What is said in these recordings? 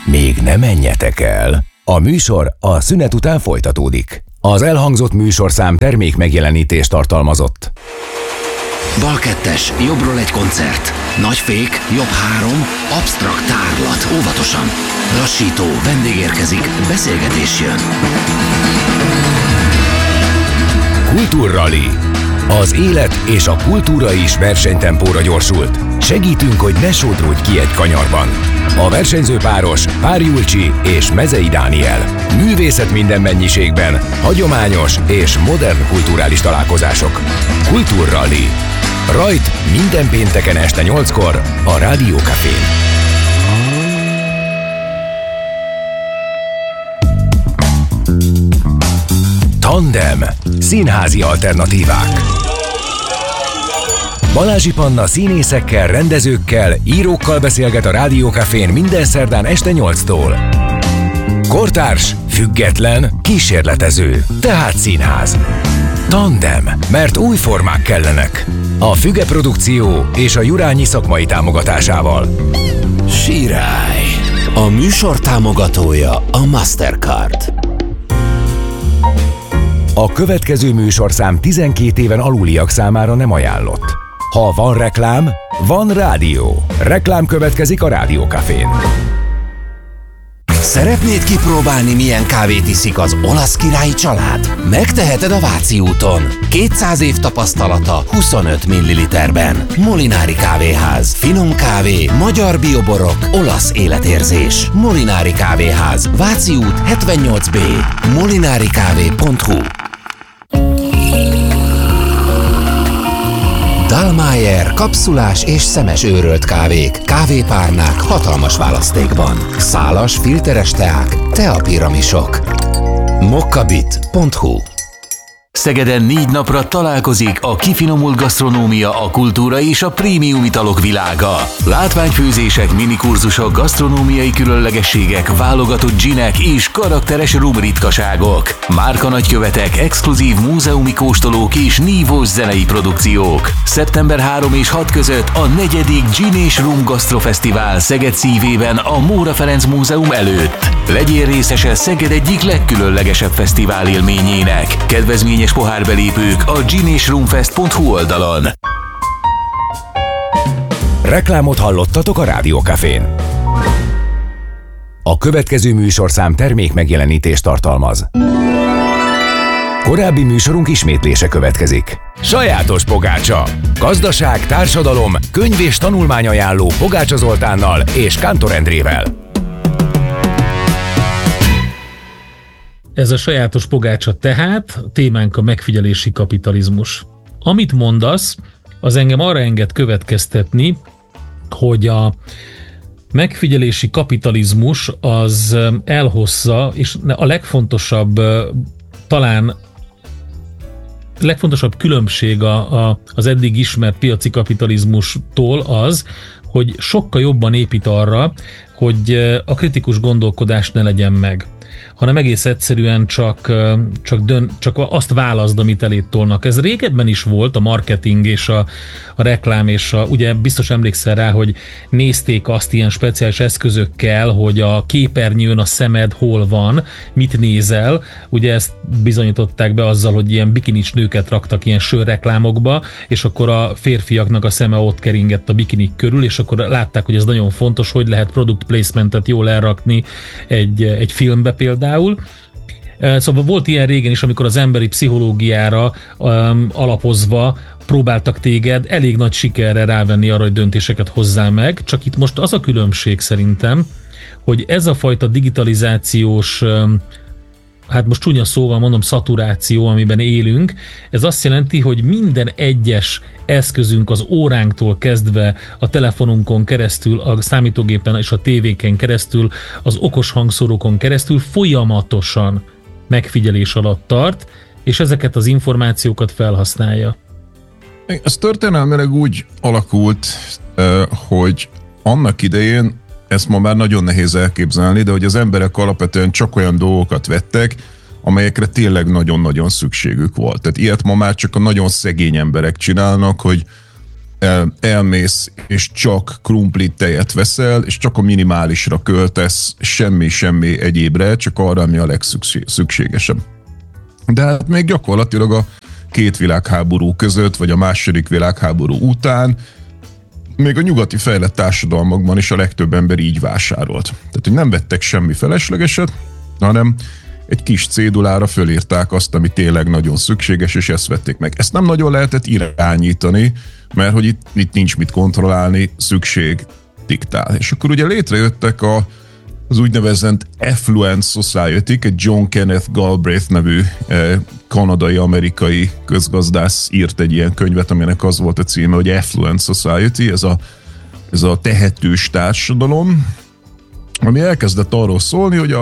Még ne menjetek el. A műsor a szünet után folytatódik. Az elhangzott műsorszám termék megjelenítést tartalmazott. Bal 2-es, jobbról egy koncert. Nagy fék, jobb 3, absztrakt tárlat, óvatosan. Lassító, vendég érkezik, beszélgetés jön. Kultúrrali. Az élet és a kultúra is versenytempóra gyorsult. Segítünk, hogy ne sodródj ki egy kanyarban. A versenyző páros Pár Julcsi és Mezei Dániel. Művészet minden mennyiségben, hagyományos és modern kulturális találkozások. Kultúrrali. Rajt minden pénteken este 8-kor a Rádió Cafén. Tandem. Színházi alternatívák. Balázsi Panna színészekkel, rendezőkkel, írókkal beszélget a Rádió Cafén minden szerdán este 8-tól. Kortárs, független, kísérletező, tehát színház. Tandem, mert új formák kellenek. A Füge Produkció és a Jurányi szakmai támogatásával. Sirály. A műsor támogatója a Mastercard. A következő műsorszám 12 éven aluliak számára nem ajánlott. Ha van reklám, van rádió. Reklám következik a Rádió Cafén. Szeretnéd kipróbálni, milyen kávét iszik az olasz királyi család? Megteheted a Váci úton. 200 év tapasztalata 25 ml-ben. Molinári Kávéház. Finom kávé, magyar bioborok, olasz életérzés. Molinári Kávéház. Váci út 78B. molinarikávé.hu. Dallmayr kapszulás és szemes őrölt kávék, kávépárnák hatalmas választékban. Szálas, filteres teák, teapiramisok. mokkabit.hu. Szegeden 4 napra találkozik a kifinomult gasztronómia, a kultúra és a prémium italok világa. Látványfőzések, minikurzusok, gasztronómiai különlegességek, válogatott ginek és karakteres rum ritkaságok. Márka nagykövetek, exkluzív múzeumi kóstolók és nívós zenei produkciók. Szeptember 3 és 6 között a 4. Gin és Rum Gasztrofesztivál Szeged szívében a Móra Ferenc Múzeum előtt. Legyél részese Szeged egyik legkülönlegesebb fesztivál élményének. Kedvezményes pohárbelépők a ginesrumfest.hu oldalon. Reklámot hallottatok a Rádió Cafén. A következő műsorszám termék megjelenítést tartalmaz. Korábbi műsorunk ismétlése következik. Sajátos pogácsa. Gazdaság, társadalom, könyv és tanulmányajánló Pogácsa Zoltánnal és Kántor Endrével. Ez a sajátos pogácsa tehát, a témánk a megfigyelési kapitalizmus. Amit mondasz, az engem arra enged következtetni, hogy a megfigyelési kapitalizmus az elhozza, és a legfontosabb, talán legfontosabb különbség az eddig ismert piaci kapitalizmustól az, hogy sokkal jobban épít arra, hogy a kritikus gondolkodás ne legyen meg, hanem egész egyszerűen csak azt válaszd, amit eléd tolnak. Ez régebben is volt, a marketing és a reklám, és ugye biztos emlékszel rá, hogy nézték azt ilyen speciális eszközökkel, hogy a képernyőn a szemed hol van, mit nézel. Ugye ezt bizonyították be azzal, hogy ilyen bikinis nőket raktak ilyen sörreklámokba, és akkor a férfiaknak a szeme ott keringett a bikinik körül, és akkor látták, hogy ez nagyon fontos, hogy lehet product placementet jól elrakni egy filmbe például. Szóval volt ilyen régen is, amikor az emberi pszichológiára alapozva próbáltak téged elég nagy sikerre rávenni arra, hogy döntéseket hozzál meg, csak itt most az a különbség szerintem, hogy ez a fajta digitalizációs, hát most csúnya szóval mondom, szaturáció, amiben élünk, ez azt jelenti, hogy minden egyes eszközünk az óránktól kezdve, a telefonunkon keresztül, a számítógépen és a tévéken keresztül, az okos hangszórókon keresztül folyamatosan megfigyelés alatt tart, és ezeket az információkat felhasználja. Ez történelmileg úgy alakult, hogy annak idején ezt ma már nagyon nehéz elképzelni, de hogy az emberek alapvetően csak olyan dolgokat vettek, amelyekre tényleg nagyon-nagyon szükségük volt. Tehát ilyet ma már csak a nagyon szegény emberek csinálnak, hogy elmész, és csak krumplit, tejet veszel, és csak a minimálisra költesz, semmi egyébre, csak arra, ami a legszükségesebb. De hát még gyakorlatilag a két világháború között, vagy a második világháború után még a nyugati fejlett társadalmakban is a legtöbb ember így vásárolt. Tehát, hogy nem vettek semmi feleslegeset, hanem egy kis cédulára fölírták azt, ami tényleg nagyon szükséges, és ezt vették meg. Ezt nem nagyon lehetett irányítani, mert hogy itt nincs mit kontrollálni, szükség diktál. És akkor ugye létrejöttek az úgynevezett Affluent Society, egy John Kenneth Galbraith nevű kanadai-amerikai közgazdász írt egy ilyen könyvet, aminek az volt a címe, hogy Affluent Society, ez a tehetős társadalom, ami elkezdett arról szólni, hogy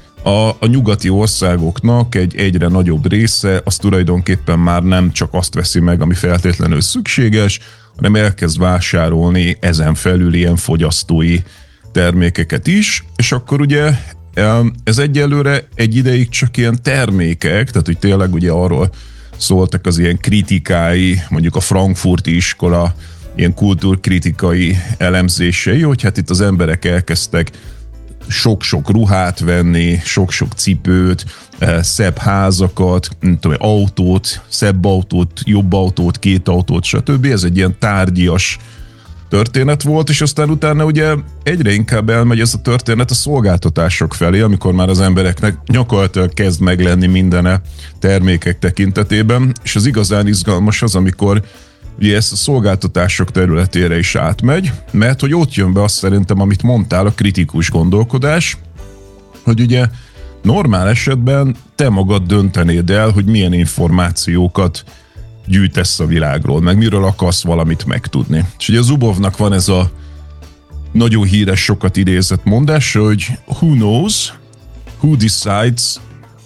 a nyugati országoknak egy egyre nagyobb része az tulajdonképpen már nem csak azt veszi meg, ami feltétlenül szükséges, hanem elkezd vásárolni ezen felül ilyen fogyasztói termékeket is, és akkor ugye ez egyelőre egy ideig csak ilyen termékek, tehát hogy tényleg ugye arról szóltak az ilyen kritikái, mondjuk a frankfurti iskola ilyen kultúrkritikai elemzései, hogy hát itt az emberek elkezdtek sok-sok ruhát venni, sok-sok cipőt, szebb házakat, nem tudom, autót, szebb autót, jobb autót, két autót, stb. Ez egy ilyen tárgyias történet volt, és aztán utána ugye egyre inkább elmegy ez a történet a szolgáltatások felé, amikor már az embereknek gyakorlatilag kezd meglenni mindene termékek tekintetében, és az igazán izgalmas az, amikor ugye ez a szolgáltatások területére is átmegy, mert hogy ott jön be azt szerintem, amit mondtál, a kritikus gondolkodás, hogy ugye normál esetben te magad döntenéd el, hogy milyen információkat gyűjtesz a világról, meg miről akarsz valamit megtudni. És ugye Zuboffnak van ez a nagyon híres, sokat idézett mondás, hogy who knows, who decides,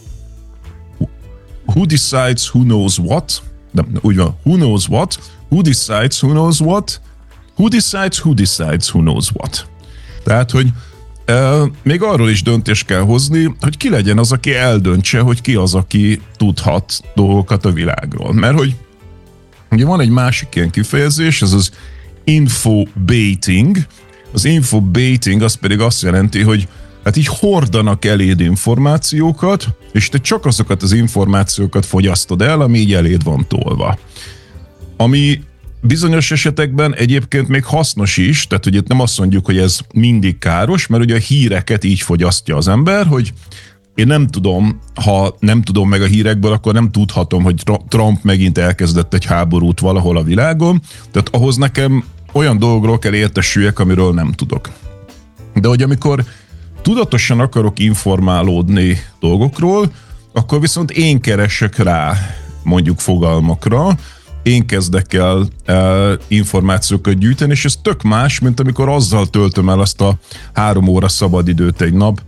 who knows what, úgy van, who knows what, who decides who knows what, who decides who knows what. Tehát, hogy még arról is döntést kell hozni, hogy ki legyen az, aki eldöntse, hogy ki az, aki tudhat dolgokat a világról. Mert hogy ugye van egy másik ilyen kifejezés, ez az infobaiting. Az infobaiting az pedig azt jelenti, hogy hát így hordanak eléd információkat, és te csak azokat az információkat fogyasztod el, ami így eléd van tolva. Ami bizonyos esetekben egyébként még hasznos is, tehát ugye nem azt mondjuk, hogy ez mindig káros, mert ugye a híreket így fogyasztja az ember, hogy én nem tudom, ha nem tudom meg a hírekből, akkor nem tudhatom, hogy Trump megint elkezdett egy háborút valahol a világon, tehát ahhoz nekem olyan dolgokról kell értesüljek, amiről nem tudok. De hogy amikor tudatosan akarok informálódni dolgokról, akkor viszont én keresek rá mondjuk fogalmakra, én kezdek el információkat gyűjteni, és ez tök más, mint amikor azzal töltöm el azt a 3 óra szabadidőt egy nap,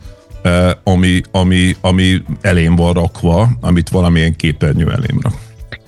ami elém van rakva, amit valamilyen képernyő elém rak.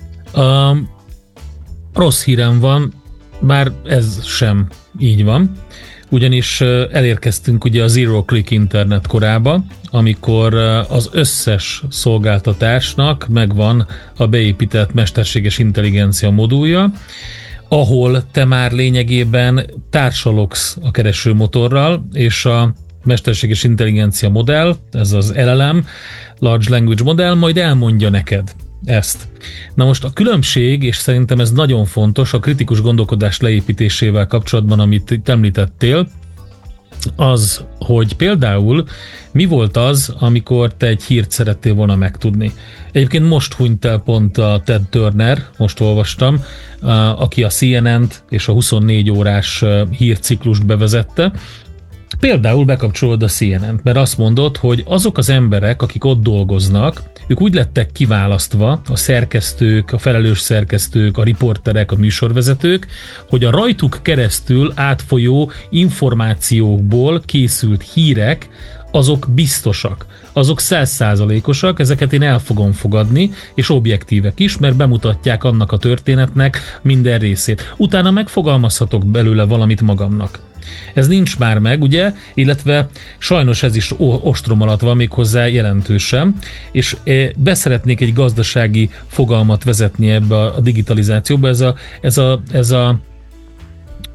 Rossz hírem van, bár ez sem így van, ugyanis elérkeztünk ugye a Zero Click internet korába, amikor az összes szolgáltatásnak megvan a beépített mesterséges intelligencia modulja, ahol te már lényegében társalogsz a keresőmotorral, és a mesterséges intelligencia modell, ez az LLM, Large Language Model, majd elmondja neked ezt. Na most a különbség, és szerintem ez nagyon fontos, a kritikus gondolkodás leépítésével kapcsolatban, amit itt említettél, az, hogy például mi volt az, amikor te egy hírt szerettél volna megtudni. Egyébként most hunyt el pont a Ted Turner, most olvastam, aki a CNN-t és a 24 órás hírciklust bevezette. Például bekapcsolod a CNN-t, mert azt mondod, hogy azok az emberek, akik ott dolgoznak, ők úgy lettek kiválasztva, a szerkesztők, a felelős szerkesztők, a riporterek, a műsorvezetők, hogy a rajtuk keresztül átfolyó információkból készült hírek, azok biztosak, azok 100%-osak, ezeket én el fogom fogadni, és objektívek is, mert bemutatják annak a történetnek minden részét. Utána megfogalmazhatok belőle valamit magamnak. Ez nincs már meg, ugye, illetve sajnos ez is ostrom alatt van, méghozzá jelentősen, és beszeretnék egy gazdasági fogalmat vezetni ebbe a digitalizációba, ez a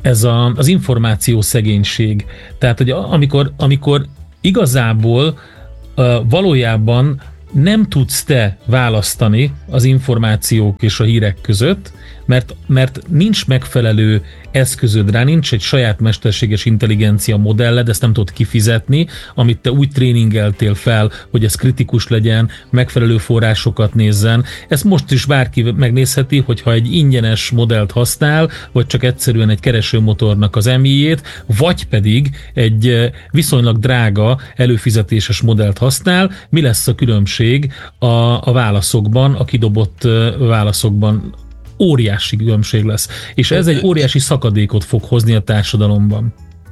az információ szegénység. Tehát, hogy amikor igazából valójában nem tudsz te választani az információk és a hírek között, mert nincs megfelelő eszközöd rá, nincs egy saját mesterséges intelligencia modelled, ezt nem tudod kifizetni, amit te úgy tréningeltél fel, hogy ez kritikus legyen, megfelelő forrásokat nézzen. Ezt most is bárki megnézheti, hogyha egy ingyenes modellt használ, vagy csak egyszerűen egy keresőmotornak az MI-jét, vagy pedig egy viszonylag drága előfizetéses modellt használ, mi lesz a különbség a válaszokban, a kidobott válaszokban? Óriási különbség lesz. És ez egy óriási szakadékot fog hozni a társadalomban.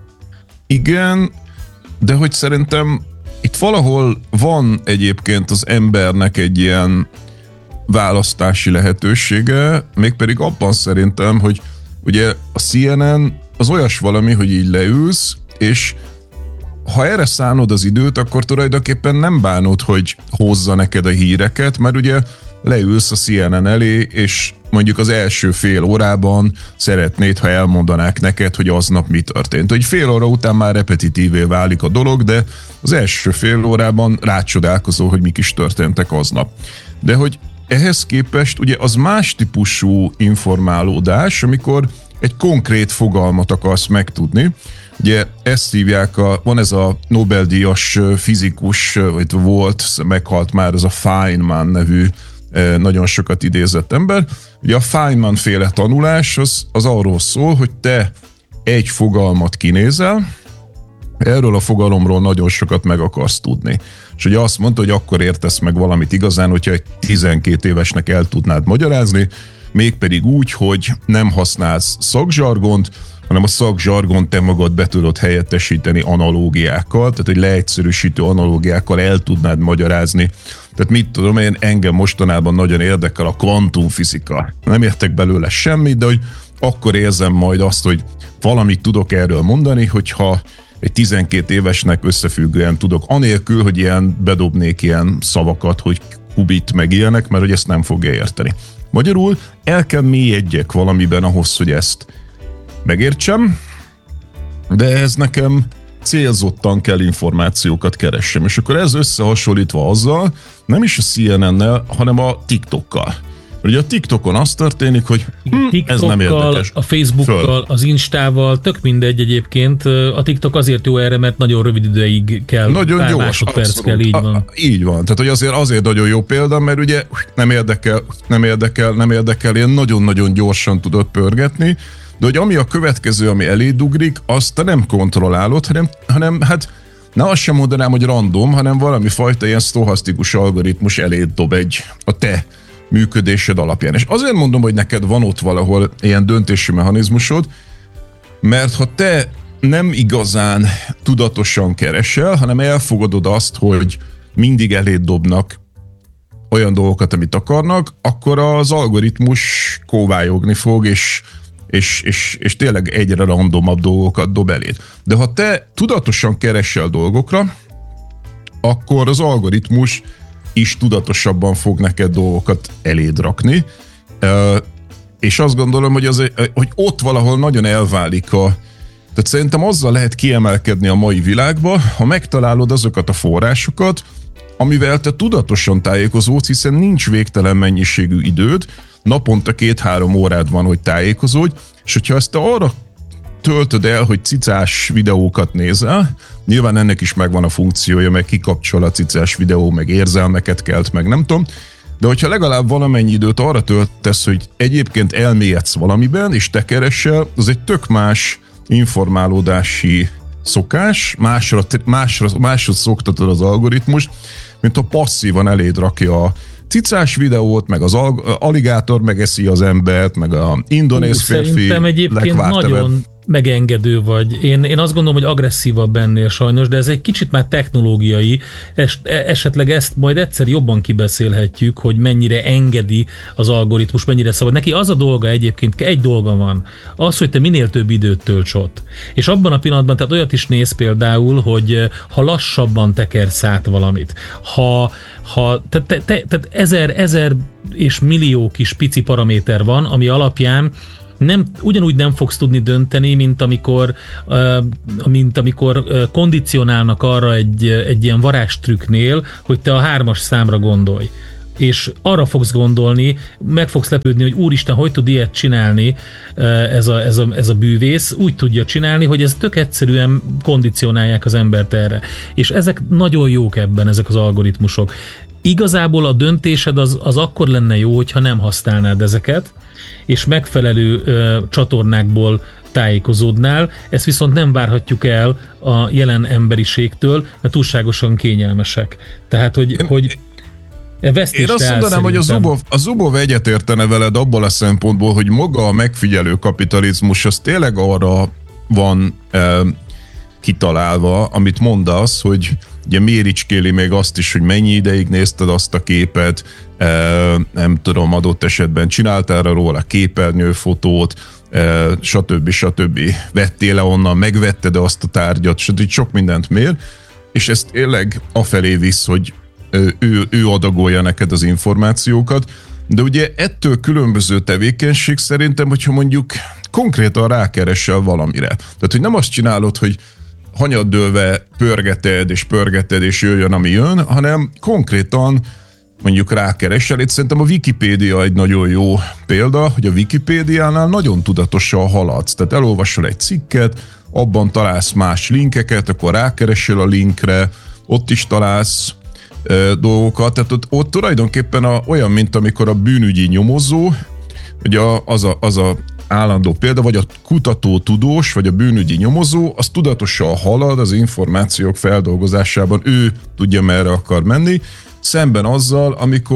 Igen, de hogy szerintem itt valahol van egyébként az embernek egy ilyen választási lehetősége, mégpedig abban szerintem, hogy ugye a CNN az olyas valami, hogy így leülsz, és ha erre szánod az időt, akkor tulajdonképpen nem bánod, hogy hozza neked a híreket, mert ugye leülsz a CNN elé, és mondjuk az első fél órában szeretnéd, ha elmondanák neked, hogy aznap mi történt. Hogy fél óra után már repetitívé válik a dolog, de az első fél órában rácsodálkozol, hogy mik is történtek aznap. De hogy ehhez képest ugye az más típusú informálódás, amikor egy konkrét fogalmat akarsz megtudni. Ugye ezt hívják, van ez a Nobel-díjas fizikus, vagy volt, meghalt már, ez a Feynman nevű nagyon sokat idézett ember. Ugye a Feynman féle tanulás az arról szól, hogy te egy fogalmat kinézel, erről a fogalomról nagyon sokat meg akarsz tudni. És ugye azt mondta, hogy akkor értesz meg valamit igazán, hogyha egy 12 évesnek el tudnád magyarázni, mégpedig úgy, hogy nem használsz szakzsargont, hanem a szakzsargont te magad be tudod helyettesíteni analógiákkal, tehát egy leegyszerűsítő analógiákkal el tudnád magyarázni. Tehát mit tudom én, engem mostanában nagyon érdekel a kvantumfizika. Nem értek belőle semmit, de hogy akkor érzem majd azt, hogy valamit tudok erről mondani, hogyha egy 12 évesnek összefüggően tudok, anélkül, hogy bedobnék ilyen szavakat, hogy kubit meg ilyenek, mert hogy ezt nem fogja érteni. Magyarul el kell mélyedjek valamiben ahhoz, hogy ezt megértsem, de ez nekem célzottan kell információkat keressem. És akkor ez összehasonlítva azzal, nem is a CNN-nel, hanem a TikTokkal. Ugye a TikTokon az történik, hogy ez nem érdekes. A Facebookkal, az Instával, tök mindegy egyébként. A TikTok azért jó erre, mert nagyon rövid ideig kell, nagyon pár gyors, másodperc kell, így van. Így van. Tehát, hogy azért nagyon jó példa, mert ugye nem érdekel, ilyen nagyon-nagyon gyorsan tudod pörgetni, de hogy ami a következő, ami eléd ugrik, azt te nem kontrollálod, hanem hát ne azt sem mondanám, hogy random, hanem valami fajta ilyen sztochasztikus algoritmus eléd dob a te működésed alapján. És azért mondom, hogy neked van ott valahol ilyen döntési mechanizmusod, mert ha te nem igazán tudatosan keresel, hanem elfogadod azt, hogy mindig eléd dobnak olyan dolgokat, amit akarnak, akkor az algoritmus kóvályogni fog, és tényleg egyre randomabb dolgokat dob eléd. De ha te tudatosan keresel dolgokra, akkor az algoritmus is tudatosabban fog neked dolgokat eléd rakni. És azt gondolom, hogy ott valahol nagyon elválik tehát szerintem azzal lehet kiemelkedni a mai világba, ha megtalálod azokat a forrásokat, amivel te tudatosan tájékozódsz, hiszen nincs végtelen mennyiségű időd, naponta 2-3 órád van, hogy tájékozódj, és hogyha ezt te arra töltöd el, hogy cicás videókat nézel, nyilván ennek is megvan a funkciója, meg kikapcsol a cicás videó, meg érzelmeket kelt, meg nem tudom, de hogyha legalább valamennyi időt arra töltesz, hogy egyébként elmélyedsz valamiben, és te keresel, az egy tök más informálódási szokás, másra szoktatod az algoritmust, mint ha passzívan eléd rakja a cicás videót, meg az aligátor megeszi az embert, meg a indonéz férfi. Szerintem egyébként nagyon megengedő vagy. Én azt gondolom, hogy agresszívabb ennél sajnos, de ez egy kicsit már technológiai, esetleg ezt majd egyszer jobban kibeszélhetjük, hogy mennyire engedi az algoritmus, mennyire szabad. Neki az a dolga egyébként, egy dolga van, az, hogy te minél több időt tölts ott. És abban a pillanatban, tehát olyat is néz például, hogy ha lassabban tekersz át valamit, tehát ezer és millió kis pici paraméter van, ami alapján ugyanúgy nem fogsz tudni dönteni, mint amikor kondicionálnak arra egy ilyen varázstrükknél, hogy te a 3-as számra gondolj. És arra fogsz gondolni, meg fogsz lepődni, hogy úristen, hogy tud ilyet csinálni ez a bűvész, úgy tudja csinálni, hogy ez tök egyszerűen kondicionálják az embert erre. És ezek nagyon jók ebben, ezek az algoritmusok. Igazából a döntésed az akkor lenne jó, hogyha nem használnád ezeket, és megfelelő csatornákból tájékozódnál. Ezt viszont nem várhatjuk el a jelen emberiségtől, mert túlságosan kényelmesek. Tehát, hogy én azt mondanám, hogy a Zubov egyetértene veled abból a szempontból, hogy maga a megfigyelő kapitalizmus az tényleg arra van kitalálva, amit mondasz, hogy ugye méricskéli még azt is, hogy mennyi ideig nézted azt a képet, nem tudom, adott esetben csináltál róla képernyőfotót, stb. Vettél-e onnan, megvetted azt a tárgyat, stb. Sok mindent mér, és ez tényleg afelé visz, hogy ő adagolja neked az információkat, de ugye ettől különböző tevékenység szerintem, hogyha mondjuk konkrétan rákeresel valamire. Tehát, hogy nem azt csinálod, hogy hanyaddőlve pörgeted és jöjjön, ami jön, hanem konkrétan mondjuk rákeresel. Itt szerintem a Wikipédia egy nagyon jó példa, hogy a Wikipédiánál nagyon tudatosan haladsz. Tehát elolvasol egy cikket, abban találsz más linkeket, akkor rákeresel a linkre, ott is találsz dolgokat, tehát ott tulajdonképpen olyan, mint amikor a bűnügyi nyomozó, ugye az a állandó példa, vagy a kutató tudós, vagy a bűnügyi nyomozó, az tudatosan halad az információk feldolgozásában, ő tudja, merre akar menni, szemben azzal,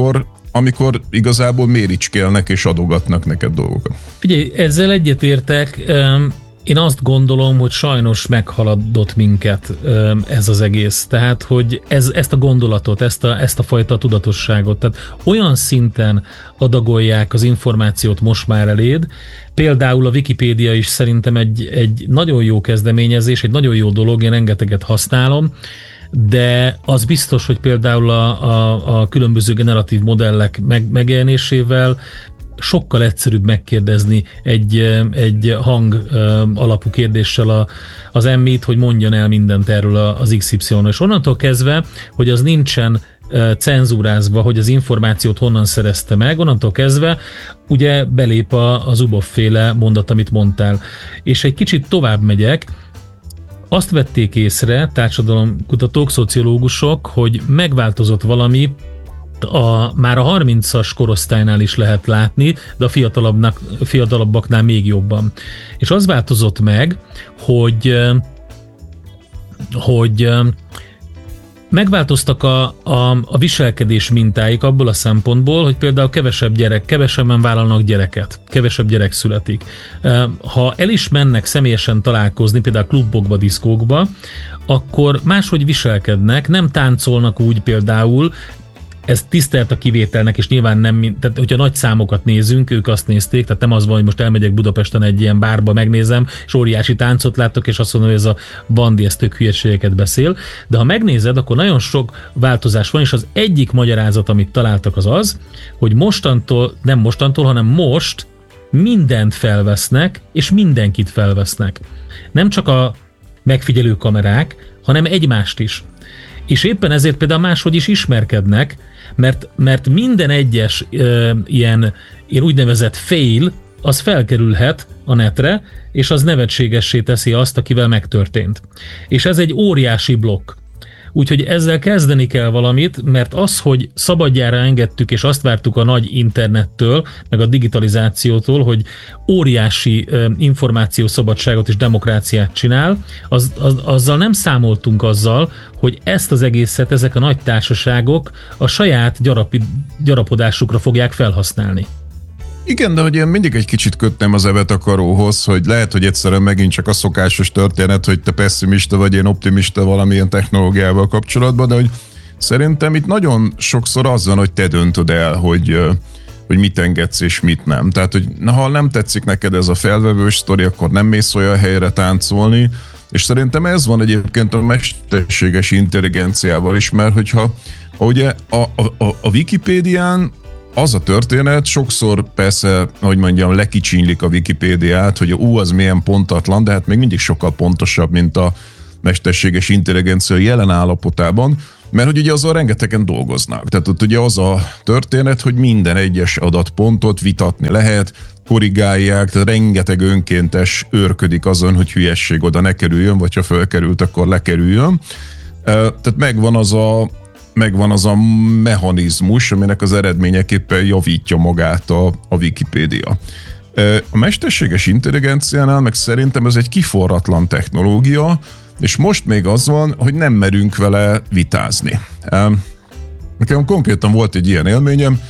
amikor igazából méricskélnek és adogatnak neked dolgokat. Figyelj, ezzel egyetértek. Én azt gondolom, hogy sajnos meghaladott minket ez az egész. Tehát, hogy ezt a gondolatot, ezt a fajta tudatosságot, tehát olyan szinten adagolják az információt most már eléd. Például a Wikipédia is szerintem egy nagyon jó kezdeményezés, egy nagyon jó dolog, én rengeteget használom, de az biztos, hogy például a különböző generatív modellek megjelenésével sokkal egyszerűbb megkérdezni egy hang alapú kérdéssel az emmit, hogy mondjon el mindent erről az XY-ról. És onnantól kezdve, hogy az nincsen cenzúrázva, hogy az információt honnan szerezte meg, onnantól kezdve ugye belép a Zuboff-féle mondat, amit mondtál. És egy kicsit tovább megyek, azt vették észre társadalomkutatók, szociológusok, hogy megváltozott valami, már a 30-as korosztálynál is lehet látni, de a fiatalabbaknál még jobban. És az változott meg, hogy megváltoztak a viselkedés mintáik abból a szempontból, hogy például kevesebben vállalnak gyereket, kevesebb gyerek születik. Ha el is mennek személyesen találkozni, például klubokba, diszkókba, akkor máshogy viselkednek, nem táncolnak úgy például, ez tisztelt a kivételnek, és nyilván nem, tehát hogyha nagy számokat nézünk, ők azt nézték, tehát nem az van, hogy most elmegyek Budapesten egy ilyen bárba, megnézem, és óriási táncot látok, és azt mondom, hogy ez a bandi, ez tök hülyeségeket beszél, de ha megnézed, akkor nagyon sok változás van, és az egyik magyarázat, amit találtak, az, hogy nem mostantól, hanem most mindent felvesznek, és mindenkit felvesznek. Nem csak a megfigyelő kamerák, hanem egymást is. És éppen ezért például máshogy is ismerkednek, mert minden egyes ilyen úgynevezett fail, az felkerülhet a netre, és az nevetségessé teszi azt, akivel megtörtént. És ez egy óriási blokk. Úgyhogy ezzel kezdeni kell valamit, mert az, hogy szabadjára engedtük, és azt vártuk a nagy internettől, meg a digitalizációtól, hogy óriási információszabadságot és demokráciát csinál, azzal nem számoltunk azzal, hogy ezt az egészet ezek a nagy társaságok a saját gyarapodásukra fogják felhasználni. Igen, de hogy én mindig egy kicsit kötném az evet a karóhoz, hogy lehet, hogy egyszerűen megint csak a szokásos történet, hogy te pessimista vagy, én optimista valamilyen technológiával kapcsolatban, de hogy szerintem itt nagyon sokszor az van, hogy te döntöd el, hogy mit engedsz és mit nem. Tehát, hogy ha nem tetszik neked ez a felvevős sztori, akkor nem mész olyan helyre táncolni, és szerintem ez van egyébként a mesterséges intelligenciával is, mert hogyha ugye a Wikipédián az a történet sokszor persze, hogy mondjam, lekicsinylik a Wikipédiát, hogy az milyen pontatlan, de hát még mindig sokkal pontosabb, mint a mesterséges intelligencia jelen állapotában, mert hogy ugye azon rengetegen dolgoznak. Tehát ott ugye az a történet, hogy minden egyes adatpontot vitatni lehet, korrigálják, tehát rengeteg önkéntes őrködik azon, hogy hülyesség oda ne kerüljön, vagy ha fölkerült, akkor lekerüljön. Tehát megvan az a mechanizmus, aminek az eredményeképpen javítja magát a Wikipédia. A mesterséges intelligenciánál meg szerintem ez egy kiforratlan technológia, és most még az van, hogy nem merünk vele vitázni. Nekem konkrétan volt egy ilyen élményem,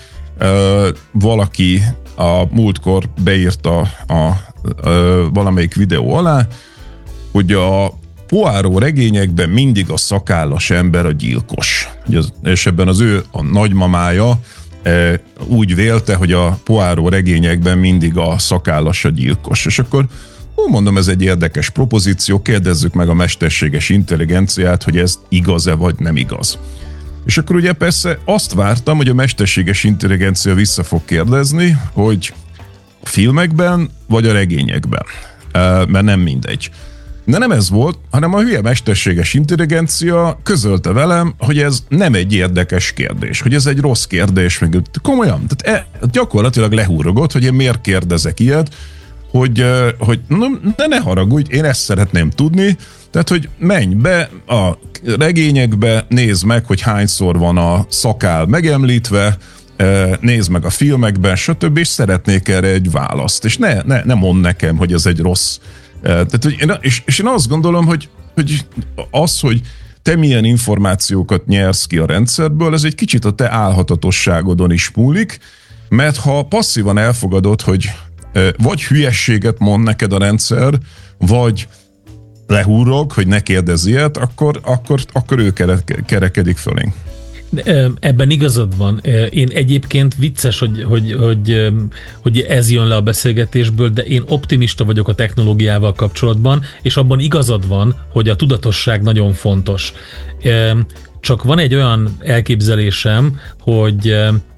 valaki a múltkor beírta a valamelyik videó alá, hogy a Poirot regényekben mindig a szakállas ember a gyilkos. És ebben az ő a nagymamája úgy vélte, hogy a Poirot regényekben mindig a szakállas a gyilkos. És akkor mondom, ez egy érdekes propozíció, kérdezzük meg a mesterséges intelligenciát, hogy ez igaz-e vagy nem igaz. És akkor ugye persze azt vártam, hogy a mesterséges intelligencia vissza fog kérdezni, hogy a filmekben vagy a regényekben, mert nem mindegy. De nem ez volt, hanem a hülye mesterséges intelligencia közölte velem, hogy ez nem egy érdekes kérdés, hogy ez egy rossz kérdés, meg komolyan. Tehát gyakorlatilag lehúrogott, hogy én miért kérdezek ilyet, hogy de ne haragudj, én ezt szeretném tudni, tehát, hogy menj be a regényekbe, nézd meg, hogy hányszor van a szakál megemlítve, nézd meg a filmekben, stb. És szeretnék erre egy választ. És ne mondd nekem, hogy ez egy rossz. Tehát, hogy én azt gondolom, hogy az, hogy te milyen információkat nyersz ki a rendszerből, ez egy kicsit a te álhatatosságodon is múlik, mert ha passzívan elfogadod, hogy vagy hülyességet mond neked a rendszer, vagy lehúrog, hogy ne kérdezz ilyet, akkor ő kerekedik fölénk. Ebben igazad van. Én egyébként vicces, hogy ez jön le a beszélgetésből, de én optimista vagyok a technológiával kapcsolatban, és abban igazad van, hogy a tudatosság nagyon fontos. Csak van egy olyan elképzelésem, hogy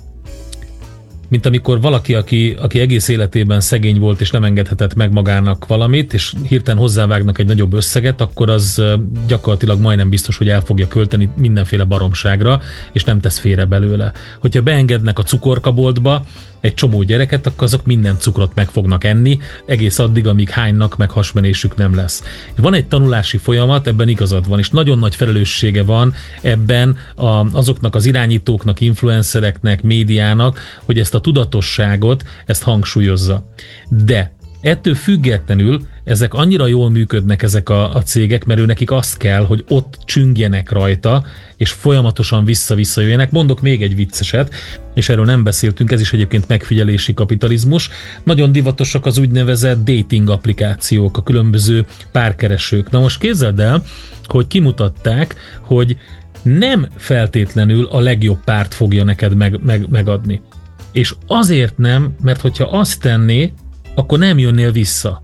mint amikor valaki, aki egész életében szegény volt, és nem engedhetett meg magának valamit, és hirtelen hozzávágnak egy nagyobb összeget, akkor az gyakorlatilag majdnem biztos, hogy el fogja költeni mindenféle baromságra, és nem tesz félre belőle. Hogyha beengednek a cukorkaboltba egy csomó gyereket, akkor azok minden cukrot meg fognak enni, egész addig, amíg hánynak, meg hasmenésük nem lesz. Van egy tanulási folyamat, ebben igazad van, és nagyon nagy felelőssége van ebben azoknak az irányítóknak, influencereknek, médiának, hogy ezt a tudatosságot, ezt hangsúlyozza. De ettől függetlenül ezek annyira jól működnek, ezek a cégek, mert nekik azt kell, hogy ott csüngjenek rajta, és folyamatosan vissza-vissza jöjjenek. Mondok még egy vicceset, és erről nem beszéltünk, ez is egyébként megfigyelési kapitalizmus. Nagyon divatosak az úgynevezett dating applikációk, a különböző párkeresők. Na most képzeld el, hogy kimutatták, hogy nem feltétlenül a legjobb párt fogja neked megadni. És azért nem, mert hogyha azt tenné, akkor nem jönnél vissza.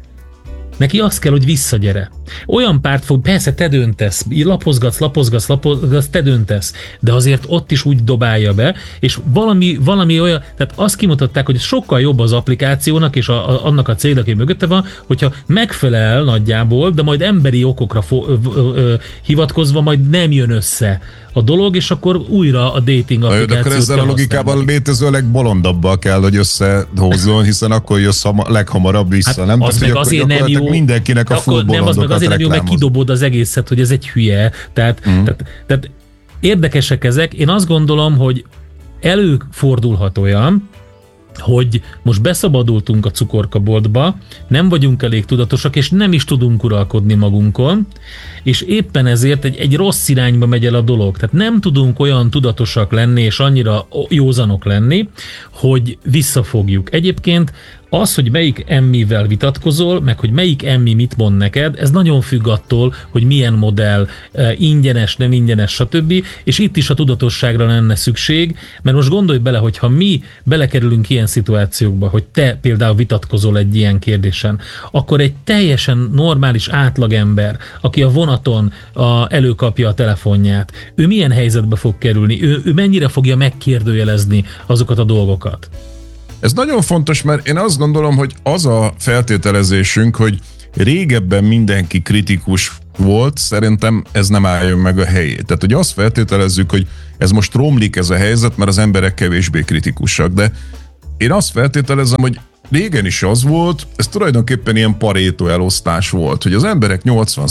Neki azt kell, hogy visszagyere. Olyan párt fog, persze te döntesz, lapozgatsz, te döntesz, de azért ott is úgy dobálja be, és valami olyan, tehát azt kimutatták, hogy sokkal jobb az applikációnak, és annak a cél, aki mögötte van, hogyha megfelel nagyjából, de majd emberi okokra hivatkozva majd nem jön össze a dolog, és akkor újra a dating applikációt. Akkor ezzel a logikában létező legbolondabbal kell, hogy összehozzon, hiszen akkor jössz leghamarabb vissza, hát nem? Az meg azért nem jó. Mindenkinek a full bolondokat nem, az meg azért nem jó, meg kidobod az egészet, hogy ez egy hülye. Tehát érdekesek ezek. Én azt gondolom, hogy előfordulhat olyan, hogy most beszabadultunk a cukorkaboltba, nem vagyunk elég tudatosak, és nem is tudunk uralkodni magunkon, és éppen ezért egy rossz irányba megy el a dolog. Tehát nem tudunk olyan tudatosak lenni, és annyira józanok lenni, hogy visszafogjuk. Egyébként Az, hogy melyik emmivel vitatkozol, meg hogy melyik emmi mit mond neked, ez nagyon függ attól, hogy milyen modell, ingyenes, nem ingyenes, stb. És itt is a tudatosságra lenne szükség, mert most gondolj bele, hogy ha mi belekerülünk ilyen szituációkba, hogy te például vitatkozol egy ilyen kérdésen, akkor egy teljesen normális átlagember, aki a vonaton előkapja a telefonját, ő milyen helyzetbe fog kerülni, ő mennyire fogja megkérdőjelezni azokat a dolgokat? Ez nagyon fontos, mert én azt gondolom, hogy az a feltételezésünk, hogy régebben mindenki kritikus volt, szerintem ez nem álljon meg a helyét. Tehát, hogy azt feltételezzük, hogy ez most romlik ez a helyzet, mert az emberek kevésbé kritikusak, de én azt feltételezem, hogy régen is az volt, ez tulajdonképpen ilyen Pareto elosztás volt, hogy az emberek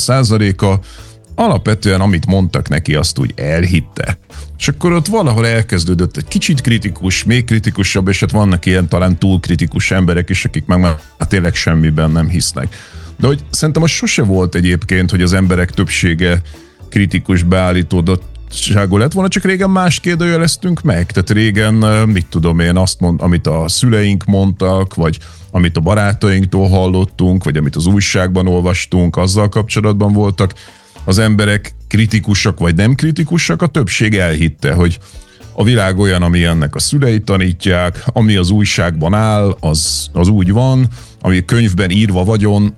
80%-a alapvetően, amit mondtak neki, azt úgy elhitte. És akkor ott valahol elkezdődött egy kicsit kritikus, még kritikusabb, és hát vannak ilyen talán túl kritikus emberek is, akik meg már tényleg semmiben nem hisznek. De hogy szerintem az sose volt egyébként, hogy az emberek többsége kritikus beállítódottságú lett volna, csak régen más kérdőjeleztünk meg. Tehát régen, mit tudom én, amit a szüleink mondtak, vagy amit a barátainktól hallottunk, vagy amit az újságban olvastunk, azzal kapcsolatban voltak az emberek kritikusak vagy nem kritikusak, a többség elhitte, hogy a világ olyan, ami ennek a szülei tanítják, ami az újságban áll, az úgy van, ami könyvben írva vagyon,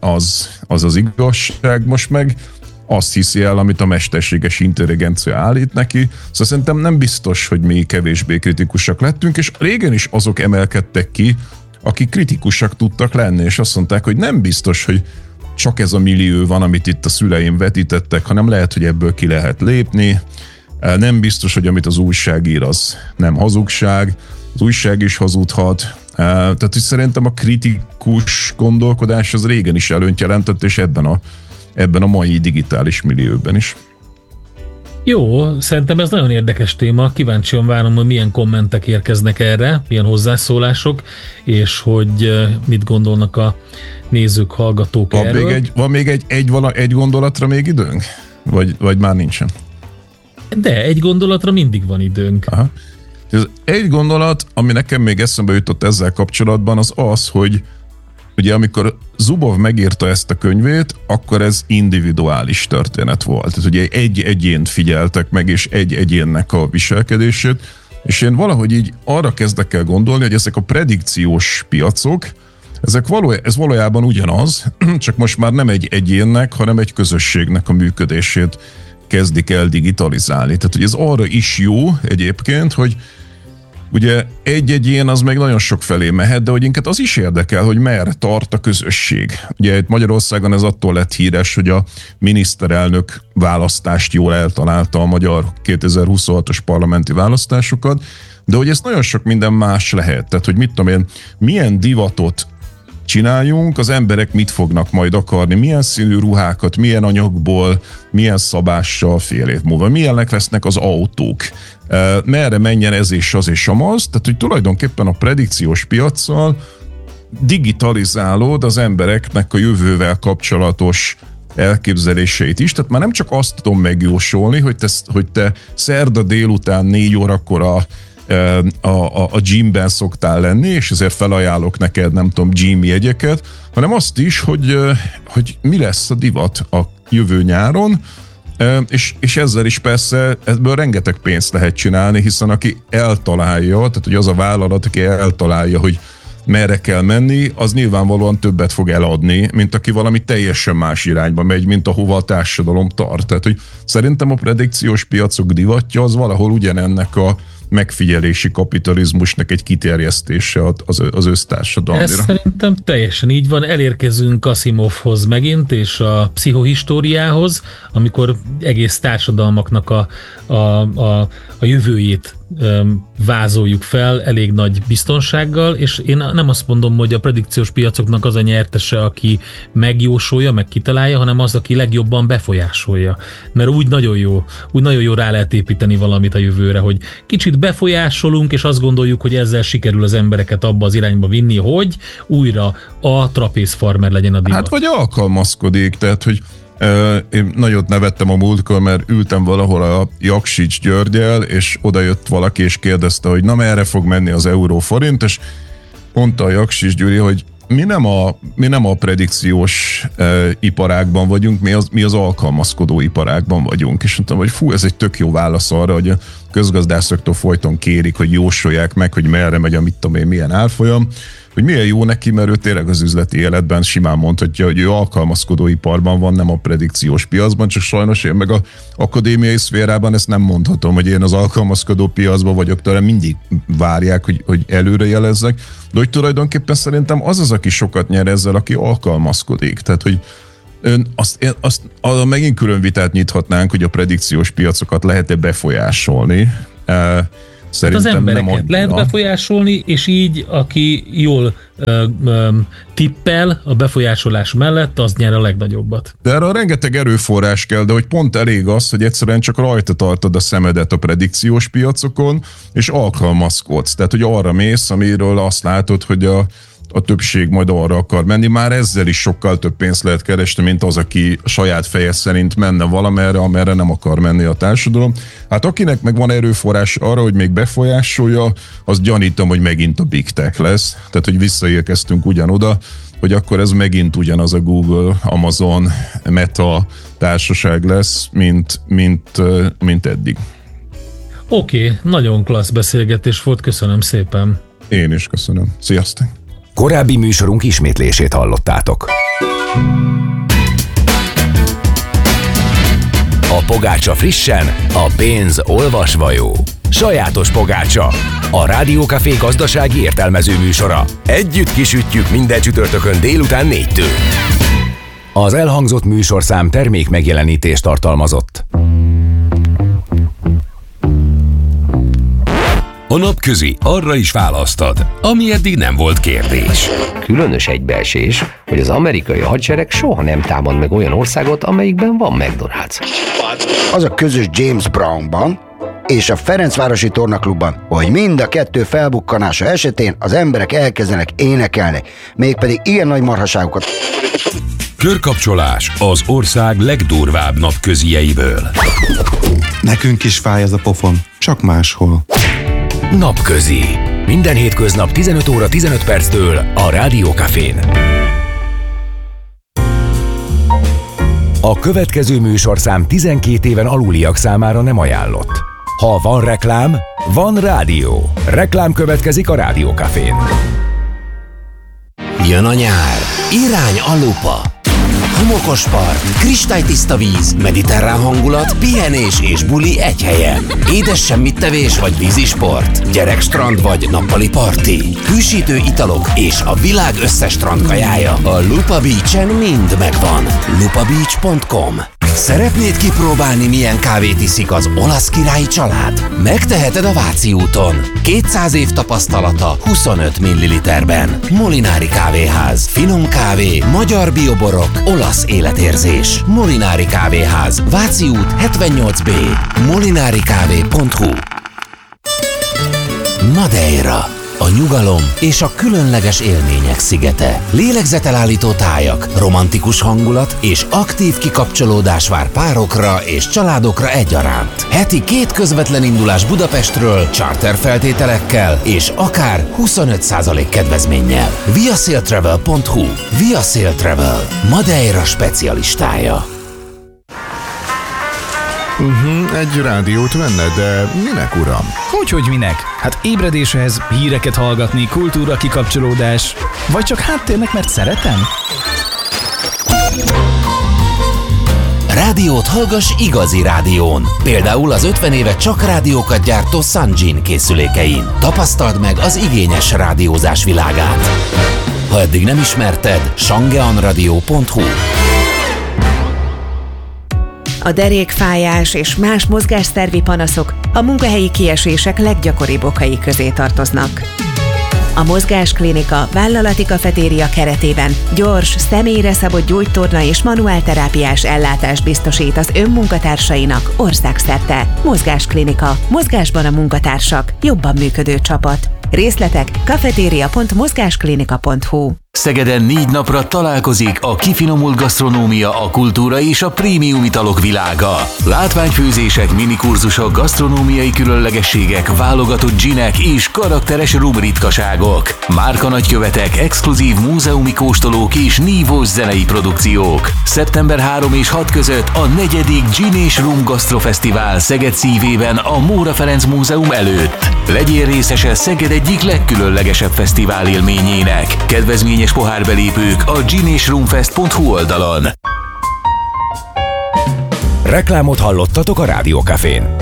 az igazság. Most meg azt hiszi el, amit a mesterséges intelligencia állít neki. Szóval szerintem nem biztos, hogy mi kevésbé kritikusak lettünk, és régen is azok emelkedtek ki, akik kritikusak tudtak lenni, és azt mondták, hogy nem biztos, hogy csak ez a millió van, amit itt a szüleim vetítettek, hanem lehet, hogy ebből ki lehet lépni. Nem biztos, hogy amit az újság ír, az nem hazugság. Az újság is hazudhat. Tehát, hogy szerintem a kritikus gondolkodás az régen is előnyt jelentett, és ebben a mai digitális millióben is. Jó, szerintem ez nagyon érdekes téma. Kíváncsian várom, hogy milyen kommentek érkeznek erre, milyen hozzászólások, és hogy mit gondolnak a nézők, hallgatók erről. Van még egy gondolatra még időnk? Vagy már nincsen? De egy gondolatra mindig van időnk. Aha. Ez egy gondolat, ami nekem még eszembe jutott ezzel kapcsolatban, az, hogy ugye amikor Zuboff megírta ezt a könyvét, akkor ez individuális történet volt. Tehát ugye egy egyént figyeltek meg, és egy egyénnek a viselkedését, és én valahogy így arra kezdek el gondolni, hogy ezek a predikciós piacok, ez valójában ugyanaz, csak most már nem egy egyénnek, hanem egy közösségnek a működését kezdik el digitalizálni. Tehát, hogy ez arra is jó egyébként, hogy ugye egy egyén az meg nagyon sok felé mehet, de hogy inkább az is érdekel, hogy merre tart a közösség. Ugye itt Magyarországon ez attól lett híres, hogy a miniszterelnök választást jól eltalálta, a magyar 2026-os parlamenti választásokat, de hogy ez nagyon sok minden más lehet. Tehát, hogy mit tudom én, milyen divatot csináljunk, az emberek mit fognak majd akarni, milyen színű ruhákat, milyen anyagból, milyen szabással fél év múlva, milyenek lesznek az autók, merre menjen ez és az és amaz, tehát hogy tulajdonképpen a predikciós piaccal digitalizálód az embereknek a jövővel kapcsolatos elképzeléseit is, tehát már nem csak azt tudom megjósolni, hogy te szerda délután 4 órakor a gymben szoktál lenni, és ezért felajánlok neked, nem tudom, gym jegyeket, hanem azt is, hogy mi lesz a divat a jövő nyáron, és ezzel is persze ebből rengeteg pénzt lehet csinálni, hiszen aki eltalálja, tehát hogy az a vállalat, aki eltalálja, hogy merre kell menni, az nyilvánvalóan többet fog eladni, mint aki valami teljesen más irányba megy, mint ahova a társadalom tart. Tehát, hogy szerintem a predikciós piacok divatja az valahol ugyanennek a megfigyelési kapitalizmusnak egy kiterjesztése az össztársadalmira. Ez szerintem teljesen így van. Elérkezünk Asimovhoz megint, és a pszichohistóriához, amikor egész társadalmaknak a jövőjét vázoljuk fel elég nagy biztonsággal, és én nem azt mondom, hogy a predikciós piacoknak az a nyertese, aki megjósolja, meg kitalálja, hanem az, aki legjobban befolyásolja. Mert úgy nagyon jó rá lehet építeni valamit a jövőre, hogy kicsit befolyásolunk, és azt gondoljuk, hogy ezzel sikerül az embereket abba az irányba vinni, hogy újra a trapézfarmer legyen a divat. Hát vagy alkalmazkodik, tehát hogy én nagyot nevettem a múltkor, mert ültem valahol a Jaksics Györgyel, és oda jött valaki, és kérdezte, hogy na merre fog menni az euró-forint, és mondta a Jaksics Gyuri, hogy mi nem a predikciós iparágban vagyunk, mi az alkalmazkodó iparágban vagyunk. És mondtam, hogy ez egy tök jó válasz arra, hogy a közgazdászoktól folyton kérik, hogy jósolják meg, hogy merre megy a milyen árfolyam, hogy milyen jó neki, mert ő tényleg az üzleti életben simán mondhatja, hogy ő alkalmazkodó iparban van, nem a predikciós piacban, csak sajnos én meg az akadémiai szférában ezt nem mondhatom, hogy én az alkalmazkodó piacban vagyok, tőle mindig várják, hogy előre jelezzek, de hogy tulajdonképpen szerintem az, aki sokat nyer ezzel, aki alkalmazkodik. Tehát, hogy megint külön vitát nyithatnánk, hogy a predikciós piacokat lehet-e befolyásolni. Az embereket lehet befolyásolni, és így, aki jól tippel a befolyásolás mellett, az nyer a legnagyobbat. De erre rengeteg erőforrás kell, de hogy pont elég az, hogy egyszerűen csak rajta tartod a szemedet a predikciós piacokon, és alkalmazkodsz. Tehát, hogy arra mész, amiről azt látod, hogy a többség majd arra akar menni. Már ezzel is sokkal több pénzt lehet keresni, mint az, aki saját feje szerint menne valamerre, amerre nem akar menni a társadalom. Hát akinek meg van erőforrás arra, hogy még befolyásolja, azt gyanítom, hogy megint a Big Tech lesz. Tehát, hogy visszaérkeztünk ugyanoda, hogy akkor ez megint ugyanaz a Google, Amazon, Meta társaság lesz, mint eddig. Oké, nagyon klassz beszélgetés volt, köszönöm szépen. Én is köszönöm. Sziasztok! Korábbi műsorunk ismétlését hallottátok. A pogácsa frissen, a pénz olvasva jó. Sajátos pogácsa. A Rádiókafé gazdasági értelmező műsora. Együtt kisütjük minden csütörtökön délután 4-től. Az elhangzott műsorszám termék megjelenítést tartalmazott. A Napközi arra is választad, ami eddig nem volt kérdés. Különös egybeesés, hogy az amerikai hadsereg soha nem támad meg olyan országot, amelyikben van McDonald's. Az a közös James Brownban és a Ferencvárosi Tornaklubban, hogy mind a kettő felbukkanása esetén az emberek elkezdenek énekelni, mégpedig ilyen nagy marhaságokat. Körkapcsolás az ország legdurvább napközieiből. Nekünk is fáj ez a pofon, csak máshol. Napközi. Minden hétköznap 15 óra 15 perctől a Rádiókafén. A következő műsorszám 12 éven aluliak számára nem ajánlott. Ha van reklám, van rádió. Reklám következik a Rádiókafén. Jön a nyár. Irány a lupa. Homokos part, kristálytiszta víz, mediterrán hangulat, pihenés és buli egy helyen. Édes semmittevés vagy vízisport, gyerekstrand vagy nappali parti, hűsítő italok és a világ összes strandkajája. A Lupa Beach-en mind megvan. lupabeach.com. Szeretnéd kipróbálni, milyen kávét iszik az olasz királyi család? Megteheted a Váci úton. 200 év tapasztalata 25 ml-ben. Molinári kávéház. Finom kávé, magyar bioborok, olasz életérzés. Molinári kávéház. Váci út 78B. molinarikávé.hu. Madeira. A nyugalom és a különleges élmények szigete. Lélegzetelállító tájak, romantikus hangulat és aktív kikapcsolódás vár párokra és családokra egyaránt. Heti 2 közvetlen indulás Budapestről, charter feltételekkel és akár 25% kedvezménnyel. viasailtravel.hu. Via Sail Travel. Madeira specialistája. Egy rádiót venne, de minek, uram? Hogy minek? Hát ébredéshez, híreket hallgatni, kultúra kikapcsolódás, vagy csak háttérnek, mert szeretem? Rádiót hallgass igazi rádión. Például az 50 éve csak rádiókat gyártó Sanjin készülékein. Tapasztald meg az igényes rádiózás világát. Ha eddig nem ismerted, shangeanradio.hu. A derékfájás és más mozgásszervi panaszok a munkahelyi kiesések leggyakoribb okai közé tartoznak. A Mozgásklinika vállalati kafetéria keretében gyors, személyre szabott gyógytorna és manuálterápiás ellátást biztosít az önmunkatársainak országszerte. Mozgásklinika. Mozgásban a munkatársak. Jobban működő csapat. Részletek kafeteria.mozgásklinika.hu. Szegeden 4 napra találkozik a kifinomult gasztronómia, a kultúra és a prémium italok világa. Látványfőzések, minikurzusok, gasztronómiai különlegességek, válogatott ginek és karakteres rum ritkaságok. Márka nagykövetek, exkluzív múzeumi kóstolók és nívós zenei produkciók. Szeptember 3 és 6 között a 4. Gin és Rum Gasztrofesztivál Szeged szívében a Móra Ferenc Múzeum előtt. Legyél részese Szeged egyik legkülönlegesebb fesztivál élményének. Kedvezményes pohárbelépők a ginésrumfest.hu oldalon. Reklámot hallottatok a Rádió Cafén.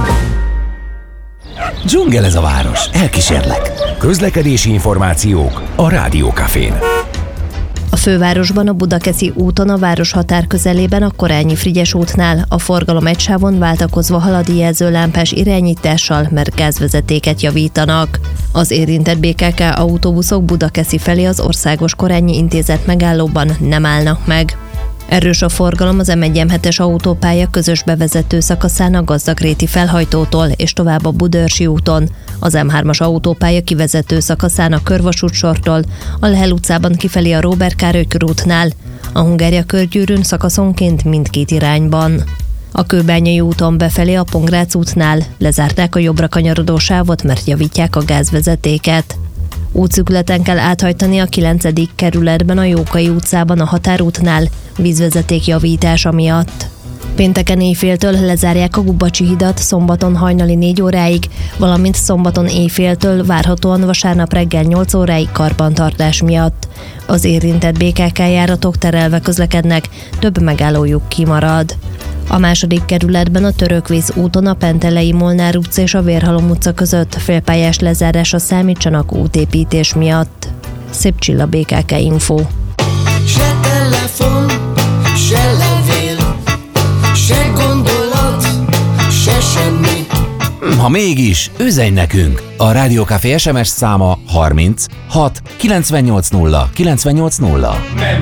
Dzsungel ez a város, elkísérlek. Közlekedési információk a Rádió Cafén. A fővárosban a Budakeszi úton a város határ közelében a Korányi-Frigyes útnál a forgalom egy sávon váltakozva halad jelzőlámpás irányítással, mert gázvezetéket javítanak. Az érintett BKK autóbuszok Budakeszi felé az Országos Korányi Intézet megállóban nem állnak meg. Erős a forgalom az M1-M7-es autópálya közös bevezető szakaszán a Gazdagréti felhajtótól és tovább a Budaörsi úton, az M3-as autópálya kivezető szakaszán a Körvasútsortól, a Lehel utcában kifelé a Róbert Károly körútnál, a Hungária körgyűrűn szakaszonként mindkét irányban. A Kőbányai úton befelé a Pongrác útnál lezárták a jobbra kanyarodó sávot, mert javítják a gázvezetéket. Útszűkületen kell áthajtani a 9. kerületben a Jókai utcában a Határútnál vízvezeték javítása miatt. Pénteken éjféltől lezárják a Gubacsi hidat szombaton hajnali 4 óráig, valamint szombaton éjféltől várhatóan vasárnap reggel 8 óráig karbantartás miatt. Az érintett BKK járatok terelve közlekednek, több megállójuk kimarad. A 2. kerületben a Törökvíz úton a Pentelei Molnár utca és a Vérhalom utca között félpályás lezárásra számítsanak útépítés miatt. Szép Csilla, BKK Info. Se telefon, se levél, se gondolat, se semmi. Ha mégis, üzenj nekünk! A Rádió Café SMS száma 30 6 980 980.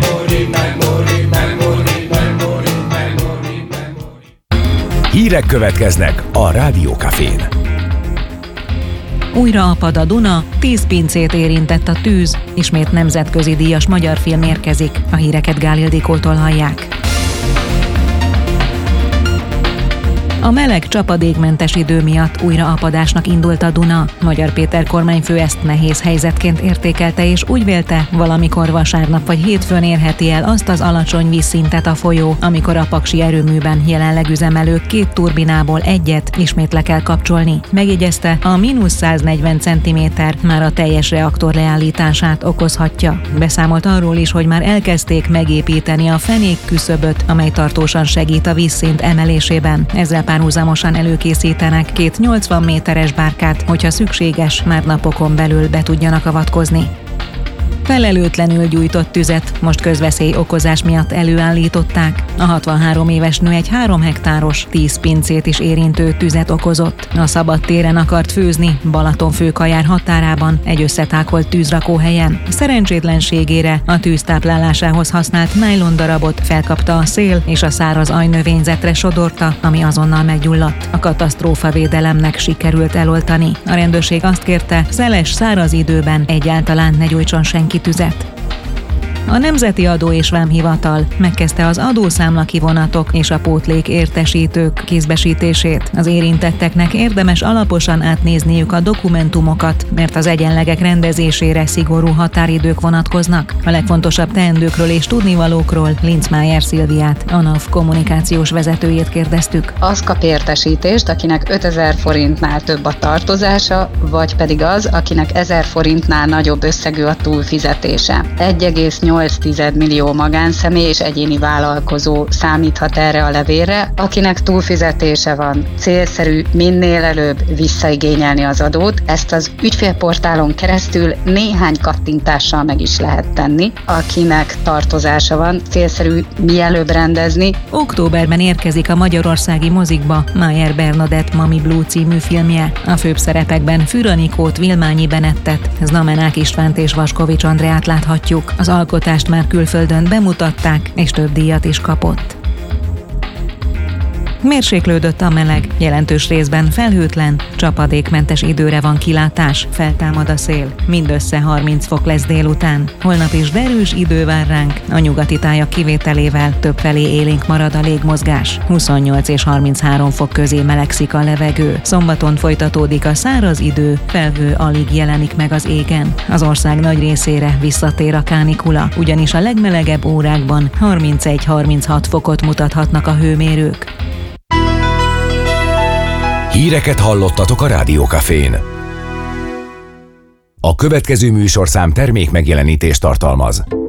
Hírek következnek a Rádió Cafén. Újra apad a Duna, 10 pincét érintett a tűz, ismét nemzetközi díjas magyar film érkezik. A híreket Gál Ildikótól hallják. A meleg csapadékmentes idő miatt újraapadásnak indult a Duna. Magyar Péter kormányfő ezt nehéz helyzetként értékelte, és úgy vélte, valamikor vasárnap vagy hétfőn érheti el azt az alacsony vízszintet a folyó, amikor a Paksi erőműben jelenleg üzemelő 2 turbinából egyet ismét le kell kapcsolni. Megjegyezte, a -140 cm már a teljes reaktor leállítását okozhatja. Beszámolt arról is, hogy már elkezdték megépíteni a fenék küszöböt, amely tartósan segít a vízszint emelésében. Ezzel párhuzamosan előkészítenek 2 80 méteres bárkát, hogyha szükséges, már napokon belül be tudjanak avatkozni. Felelőtlenül gyújtott tüzet most közveszély okozás miatt előállították. A 63 éves nő egy 3 hektáros, 10 pincét is érintő tüzet okozott. A szabadtéren akart főzni, Balatonfőkajár határában, egy összetákolt tűzrakóhelyen. Szerencsétlenségére a tűz táplálásához használt nájlon darabot felkapta a szél, és a száraz ajnövényzetre sodorta, ami azonnal meggyulladt. A katasztrófavédelemnek sikerült eloltani. A rendőrség azt kérte, szeles, száraz időben egyáltalán ne gyújtson senki tüzet. A Nemzeti Adó és Vámhivatal megkezdte az adószámla kivonatok és a pótlék értesítők kézbesítését. Az érintetteknek érdemes alaposan átnézniük a dokumentumokat, mert az egyenlegek rendezésére szigorú határidők vonatkoznak. A legfontosabb teendőkről és tudnivalókról Linzmájer Szilviát, a NAV kommunikációs vezetőjét kérdeztük. Az kap értesítést, akinek 5000 forintnál több a tartozása, vagy pedig az, akinek 1000 forintnál nagyobb összegű a túlfizetése. 1,8 millió magánszemély és egyéni vállalkozó számíthat erre a levélre, akinek túlfizetése van. Célszerű minél előbb visszaigényelni az adót, ezt az ügyfélportálon keresztül néhány kattintással meg is lehet tenni. Akinek tartozása van, célszerű mielőbb rendezni. Októberben érkezik a magyarországi mozikba Mayer Bernadett Mami Blue című filmje. A főbb szerepekben Füranikót, Vilmányi Benettet, Znamenák Istvánt és Vaskovics Andreát láthatjuk. Az alkotást már külföldön bemutatták, és több díjat is kapott. Mérséklődött a meleg, jelentős részben felhőtlen, csapadékmentes időre van kilátás, feltámad a szél. Mindössze 30 fok lesz délután. Holnap is derűs idő vár ránk, a nyugati tájak kivételével többfelé élénk marad a légmozgás. 28 és 33 fok közé melegszik a levegő. Szombaton folytatódik a száraz idő, felhő alig jelenik meg az égen. Az ország nagy részére visszatér a kánikula, ugyanis a legmelegebb órákban 31-36 fokot mutathatnak a hőmérők. Híreket hallottatok a Rádiókafén. A következő műsorszám termék megjelenítést tartalmaz.